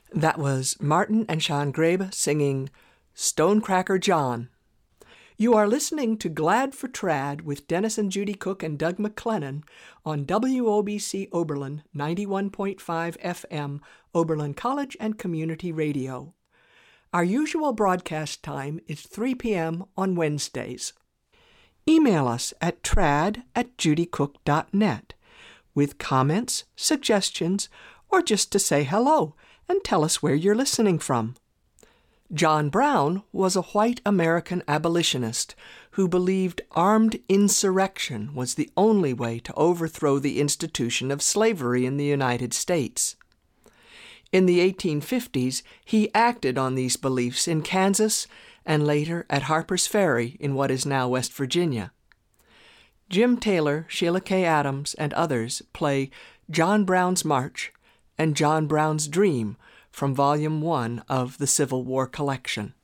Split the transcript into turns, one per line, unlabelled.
That was Martin and Sean Grabe singing Stonecracker John. You are listening to Glad for Trad with Dennis and Judy Cook and Doug McLennan on WOBC Oberlin 91.5 FM, Oberlin College and Community Radio. Our usual broadcast time is 3 p.m. on Wednesdays. Email us at trad@judycook.net with comments, suggestions, or just to say hello and tell us where you're listening from. John Brown was a white American abolitionist who believed armed insurrection was the only way to overthrow the institution of slavery in the United States. In the 1850s, he acted on these beliefs in Kansas and later at Harper's Ferry in what is now West Virginia. Jim Taylor, Sheila K. Adams, and others play John Brown's March and John Brown's Dream from Volume 1 of the Civil War collection.